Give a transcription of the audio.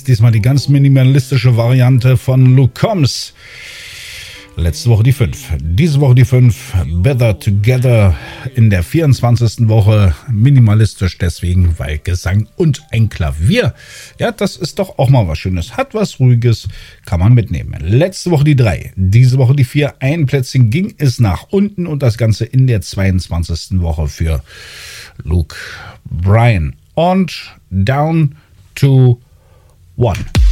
Diesmal die ganz minimalistische Variante von Luke Combs. Letzte Woche die 5. Diese Woche die 5. Better Together in der 24. Woche. Minimalistisch deswegen, weil Gesang und ein Klavier. Ja, das ist doch auch mal was Schönes. Hat was Ruhiges, kann man mitnehmen. Letzte Woche die 3. Diese Woche die 4. Ein Plätzchen ging es nach unten und das Ganze in der 22. Woche für Luke Bryan. Und Down to One.